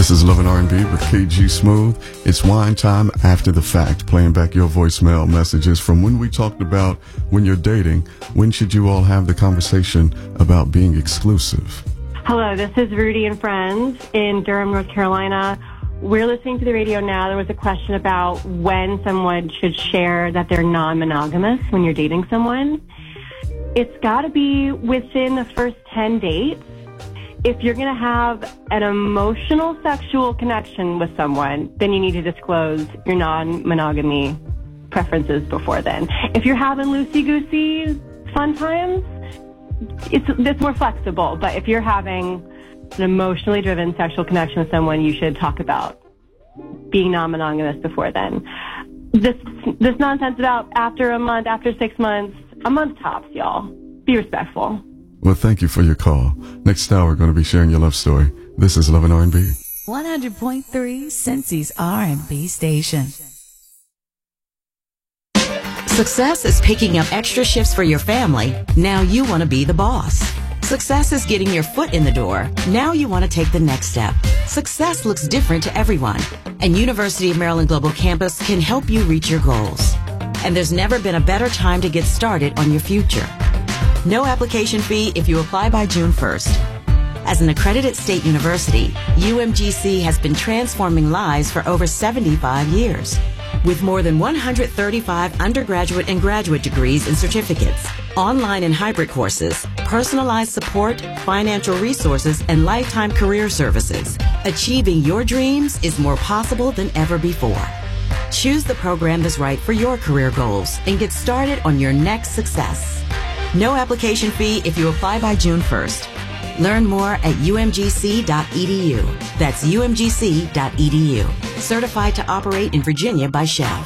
This is Love and R&B with KG Smooth. It's wine time after the fact, playing back your voicemail messages from when we talked about when you're dating, when should you all have the conversation about being exclusive? Hello, this is Rudy and Friends in Durham, North Carolina. We're listening to the radio now. There was a question about when someone should share that they're non-monogamous when you're dating someone. It's got to be within the first 10 dates. If you're going to have an emotional sexual connection with someone, then you need to disclose your non-monogamy preferences before then. If you're having loosey-goosey fun times, it's more flexible. But if you're having an emotionally driven sexual connection with someone, you should talk about being non-monogamous before then. This nonsense about after a month, after 6 months, a month tops, y'all. Be respectful. Well, thank you for your call. Next hour, we're going to be sharing your love story. This is Love and R&B. 100.3 Cincy's R&B station. Success is picking up extra shifts for your family. Now you want to be the boss. Success is getting your foot in the door. Now you want to take the next step. Success looks different to everyone, and University of Maryland Global Campus can help you reach your goals. And there's never been a better time to get started on your future. No application fee if you apply by June 1st. As an accredited state university, UMGC has been transforming lives for over 75 years. With more than 135 undergraduate and graduate degrees and certificates, online and hybrid courses, personalized support, financial resources, and lifetime career services, achieving your dreams is more possible than ever before. Choose the program that's right for your career goals and get started on your next success. No application fee if you apply by June 1st. Learn more at umgc.edu. That's umgc.edu. Certified to operate in Virginia by Shell.